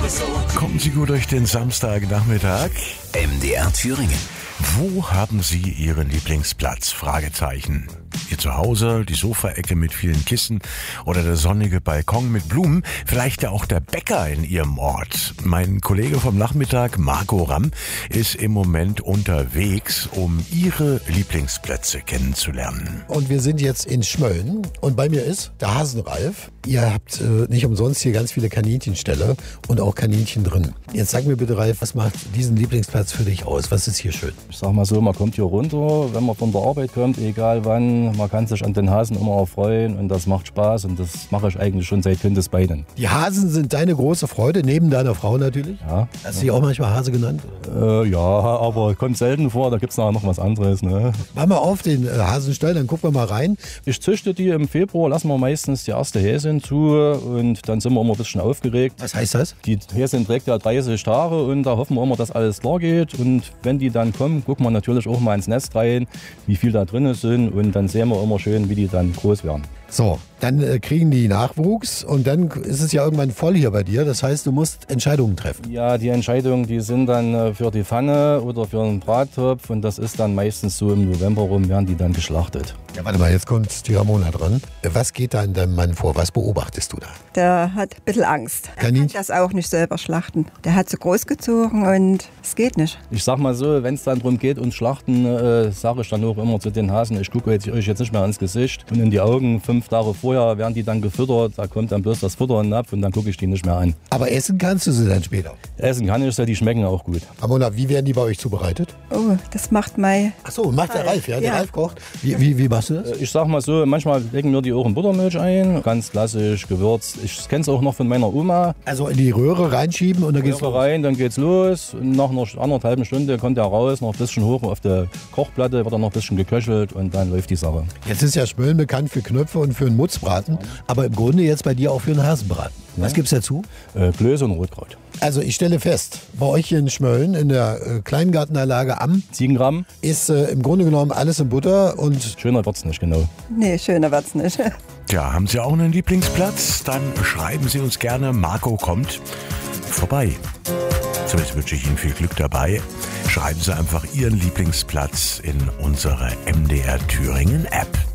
Kommen Sie gut durch den Samstagnachmittag. MDR Thüringen. Wo haben Sie Ihren Lieblingsplatz? Fragezeichen. Ihr Zuhause, die Sofaecke mit vielen Kissen oder der sonnige Balkon mit Blumen, vielleicht ja auch der Bäcker in Ihrem Ort. Mein Kollege vom Nachmittag, Marco Ramm, ist im Moment unterwegs, um Ihre Lieblingsplätze kennenzulernen. Und wir sind jetzt in Schmölln und bei mir ist der Hasenralf. Ihr habt nicht umsonst hier ganz viele Kaninchenställe und auch Kaninchen drin. Jetzt sag mir bitte, Ralf, was macht diesen Lieblingsplatz für dich aus? Was ist hier schön? Ich sag mal so, man kommt hier runter, wenn man von der Arbeit kommt, egal wann. Man kann sich an den Hasen immer erfreuen und das macht Spaß und das mache ich eigentlich schon seit Kindesbeinen. Die Hasen sind deine große Freude, neben deiner Frau natürlich? Ja. Hast du dich auch manchmal Hase genannt? Ja, aber kommt selten vor, da gibt es noch was anderes. Ne? Mach mal auf den Hasenstall, dann gucken wir mal rein. Ich züchte die im Februar, lassen wir meistens die erste Häsin zu und dann sind wir immer ein bisschen aufgeregt. Was heißt das? Die Häsin trägt ja 30 Tage und da hoffen wir immer, dass alles klar geht und wenn die dann kommen, gucken wir natürlich auch mal ins Nest rein, wie viel da drin sind und dann sehen wir immer schön, wie die dann groß werden. So, dann kriegen die Nachwuchs und dann ist es ja irgendwann voll hier bei dir. Das heißt, du musst Entscheidungen treffen. Ja, die Entscheidungen, die sind dann für die Pfanne oder für einen Brattopf und das ist dann meistens so im November rum, werden die dann geschlachtet. Ja, warte mal, jetzt kommt die Ramona dran. Was geht da in deinem Mann vor? Was beobachtest du da? Der hat ein bisschen Angst. Er kann das auch nicht selber schlachten. Der hat so großgezogen und es geht nicht. Ich sag mal so, wenn es dann darum geht und Schlachten, sage ich dann auch immer zu den Hasen, ich gucke euch jetzt nicht mehr ans Gesicht und in die Augen. 5 Tage vorher werden die dann gefüttert, da kommt dann bloß das Futter in den Napf und dann gucke ich die nicht mehr an. Aber essen kannst du sie dann später? Essen kann ich sie, die schmecken auch gut. Ramona, wie werden die bei euch zubereitet? Oh, das macht Mai. Achso, macht der Ralf, ja? Der Ralf kocht. Wie machst du das? Ich sag mal so, manchmal legen wir die auch in Buttermilch ein, ganz klassisch, gewürzt. Ich kenne es auch noch von meiner Oma. Also in die Röhre reinschieben und dann geht's los? Rein, dann geht's los. Und nach einer anderthalben Stunde kommt er raus, noch ein bisschen hoch auf der Kochplatte, wird er noch ein bisschen geköchelt und dann läuft die Sache. Jetzt ist ja Schmölln bekannt für Knöpfe und für einen Mutzbraten, aber im Grunde jetzt bei dir auch für einen Hasenbraten. Ja. Was gibt's dazu? Klöße und Rotkraut. Also ich stelle fest, bei euch hier in Schmölln in der Kleingartenanlage am Ziegengramm ist im Grunde genommen alles in Butter und... Schöner wird's nicht, genau. Nee, schöner wird's nicht. Tja, haben Sie auch einen Lieblingsplatz? Dann schreiben Sie uns gerne. Marco kommt vorbei. Zumindest wünsche ich Ihnen viel Glück dabei. Schreiben Sie einfach Ihren Lieblingsplatz in unsere MDR Thüringen App.